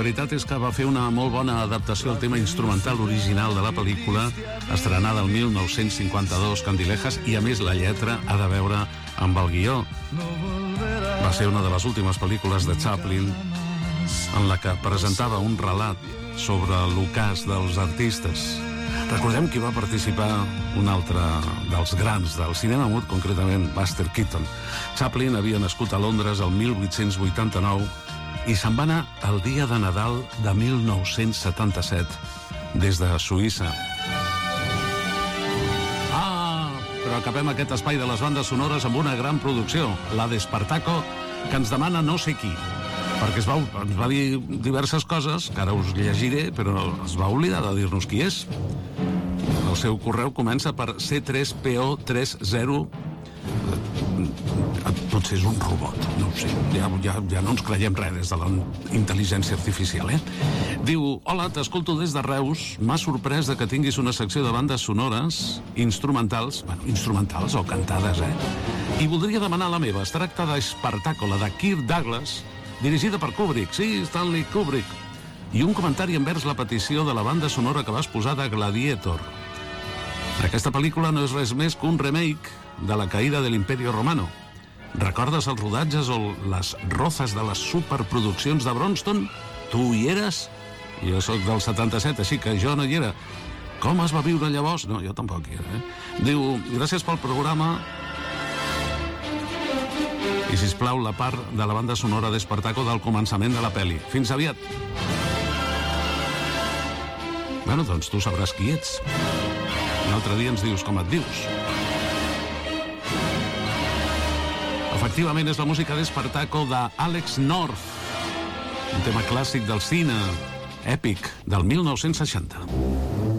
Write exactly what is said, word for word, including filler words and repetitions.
veritat és que va fer una molt bona adaptació al tema instrumental original de la pel·lícula, estrenada el mil nou-cents cinquanta-dos, Candilejas, i a més la lletra ha de veure amb el guió. Va ser una de les últimes pel·lícules de Chaplin en la que presentava un relat sobre l'ocàs dels artistes. Recordem que va participar un altre dels grans del cinema mut, concretament Buster Keaton. Chaplin havia nascut a Londres el mil vuit-cents vuitanta-nou i se'n va anar el dia de Nadal de mil nou-cents setanta-set des de Suïssa. Ah, però acabem aquest espai de les bandes sonores amb una gran producció, la d'Espartaco, que ens demana no sé qui, perquè es va, ens va dir diverses coses que ara us llegiré, però es va oblidar de dir-nos qui és. El seu correu comença per C tres P O trenta. Potser és un robot, no ho sé. Ja, ja, ja no ens creiem res des de la intel·ligència artificial, eh? Diu, hola, t'escolto des de Reus. M'ha sorprès de que tinguis una secció de bandes sonores instrumentals, bueno, instrumentals o cantades, eh? I voldria demanar la meva. Es tracta d'Espartaco, la de Kirk Douglas, dirigida per Kubrick. Sí, Stanley Kubrick. I un comentari envers la petició de la banda sonora que vas posar de Gladiator. Aquesta pel·lícula no és res més que un remake de La caïda de l'Imperio Romano. Recordes els rodatges o les rozes de les superproduccions de Bronston? Tu hi eres? Jo sóc del setanta-set, així que jo no hi era. Com es va viure llavors? No, jo tampoc hi era, eh? Diu, gràcies pel programa. I, sisplau, la part de la banda sonora d'Espartaco del començament de la pel·li. Fins aviat. Bueno, doncs tu sabràs qui ets. Un altre dia ens dius com et dius. Efectivament, és la música d'Espartaco d'Àlex North, un tema clàssic del cine, èpic, del mil nou-cents seixanta.